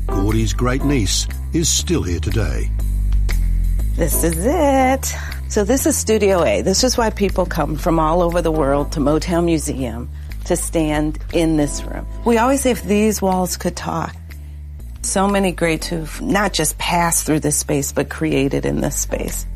Gordy's great-niece is still here today. This is it. So this is Studio A. This is why people come from all over the world to Motown Museum to stand in this room. We always say if these walls could talk. So many greats who've not just passed through this space, but created in this space.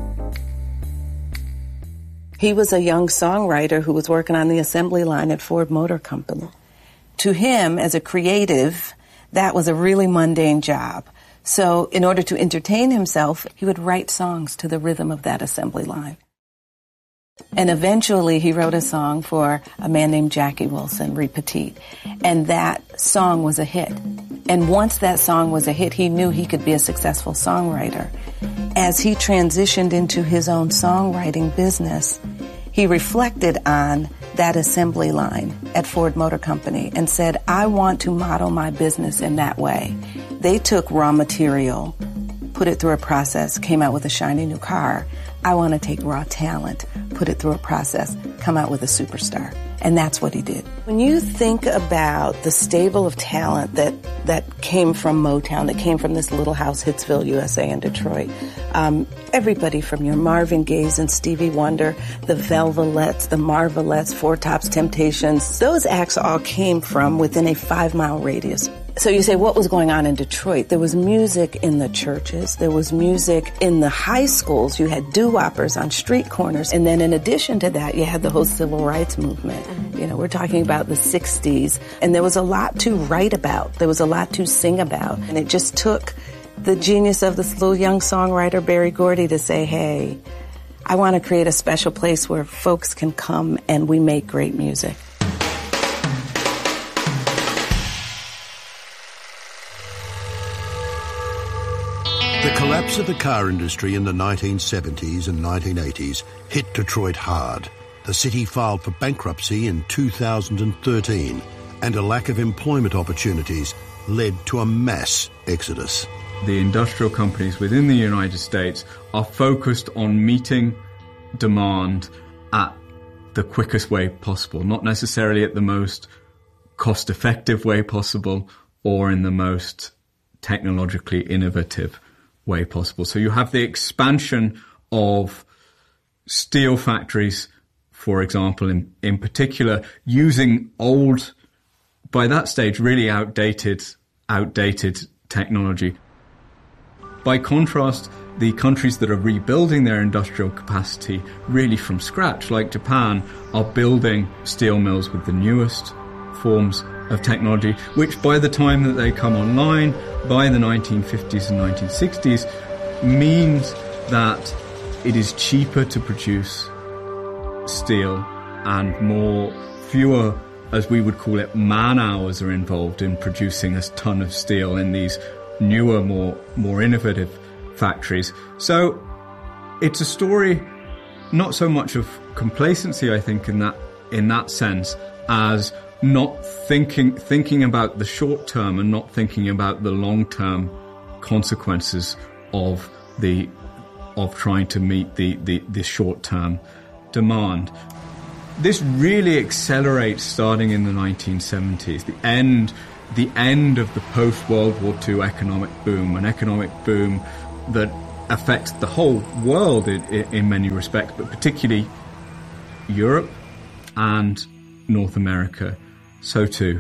He was a young songwriter who was working on the assembly line at Ford Motor Company. To him, as a creative, that was a really mundane job. So in order to entertain himself, he would write songs to the rhythm of that assembly line. And eventually he wrote a song for a man named Jackie Wilson, Repetit. And that song was a hit. And once that song was a hit, he knew he could be a successful songwriter. As he transitioned into his own songwriting business, he reflected on that assembly line at Ford Motor Company and said, I want to model my business in that way. They took raw material, put it through a process, came out with a shiny new car. I want to take raw talent, put it through a process, come out with a superstar. And that's what he did. When you think about the stable of talent that came from Motown, that came from this little house, Hitsville, USA in Detroit, everybody from your Marvin Gaye's and Stevie Wonder, the Velvelettes, the Marvelettes, Four Tops, Temptations, those acts all came from within a 5-mile radius. So you say, what was going on in Detroit? There was music in the churches. There was music in the high schools. You had doo-woppers on street corners. And then in addition to that, you had the whole civil rights movement. You know, we're talking about the 60s. And there was a lot to write about. There was a lot to sing about. And it just took the genius of this little young songwriter, Berry Gordy, to say, hey, I want to create a special place where folks can come and we make great music. The collapse of the car industry in the 1970s and 1980s hit Detroit hard. The city filed for bankruptcy in 2013, and a lack of employment opportunities led to a mass exodus. The industrial companies within the United States are focused on meeting demand at the quickest way possible, not necessarily at the most cost-effective way possible or in the most technologically innovative way possible. So you have the expansion of steel factories, for example, in particular, using old, by that stage, really outdated technology. By contrast, the countries that are rebuilding their industrial capacity really from scratch, like Japan, are building steel mills with the newest forms of technology, which by the time that they come online, by the 1950s and 1960s, means that it is cheaper to produce steel and fewer, as we would call it, man-hours are involved in producing a ton of steel in these newer, more innovative factories. So it's a story not so much of complacency, I think, in that sense, as not thinking about the short term and not thinking about the long term consequences of trying to meet the short term demand. This really accelerates starting in the 1970s, the end of the post-World War II economic boom, an economic boom that affects the whole world in many respects, but particularly Europe and North America. So too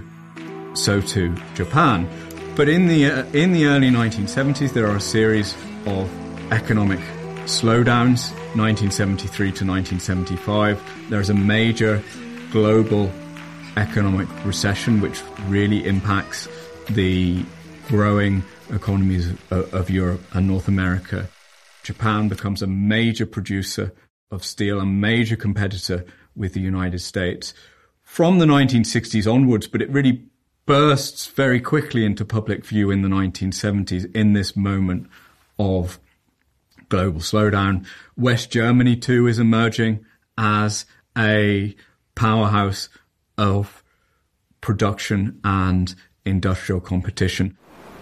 Japan. But in the early 1970s, there are a series of economic slowdowns. 1973 to 1975, there's a major global economic recession which really impacts the growing economies of Europe and North America. Japan becomes a major producer of steel, a major competitor with the United States from the 1960s onwards, but it really bursts very quickly into public view in the 1970s in this moment of global slowdown. West Germany too is emerging as a powerhouse of production and industrial competition.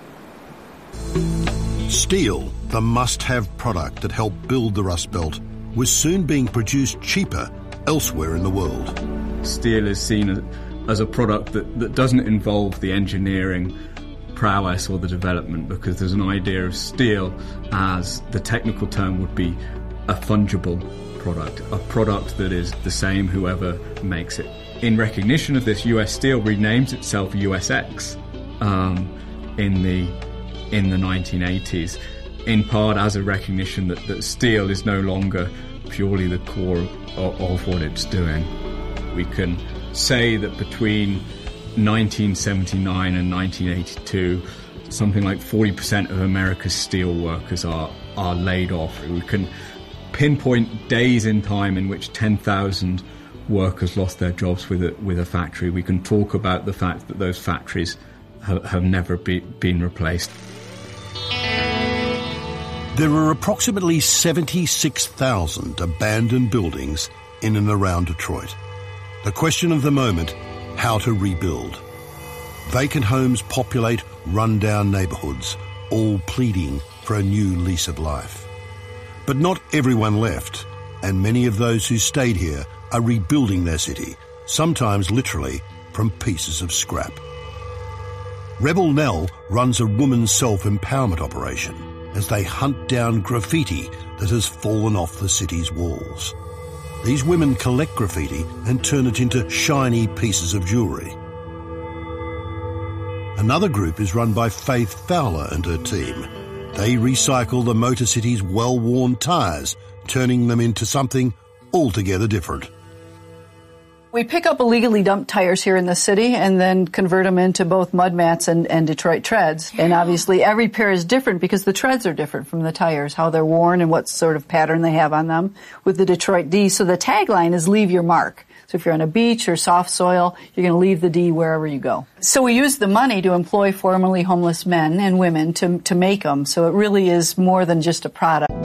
Steel, the must-have product that helped build the Rust Belt, was soon being produced cheaper elsewhere in the world. Steel is seen as a product that doesn't involve the engineering prowess or the development, because there's an idea of steel as, the technical term would be, a fungible product, a product that is the same whoever makes it. In recognition of this, US Steel renames itself USX in the 1980s, in part as a recognition that steel is no longer purely the core of what it's doing. We can say that between 1979 and 1982, something like 40% of America's steel workers are laid off. We can pinpoint days in time in which 10,000 workers lost their jobs with a factory. We can talk about the fact that those factories have never been replaced. There are approximately 76,000 abandoned buildings in and around Detroit. The question of the moment, how to rebuild. Vacant homes populate run-down neighbourhoods, all pleading for a new lease of life. But not everyone left, and many of those who stayed here are rebuilding their city, sometimes literally from pieces of scrap. Rebel Nell runs a women's self-empowerment operation as they hunt down graffiti that has fallen off the city's walls. These women collect graffiti and turn it into shiny pieces of jewellery. Another group is run by Faith Fowler and her team. They recycle the Motor City's well-worn tyres, turning them into something altogether different. We pick up illegally dumped tires here in the city and then convert them into both mud mats and Detroit treads. And obviously every pair is different because the treads are different from the tires, how they're worn and what sort of pattern they have on them with the Detroit D. So the tagline is leave your mark. So if you're on a beach or soft soil, you're going to leave the D wherever you go. So we use the money to employ formerly homeless men and women to make them. So it really is more than just a product.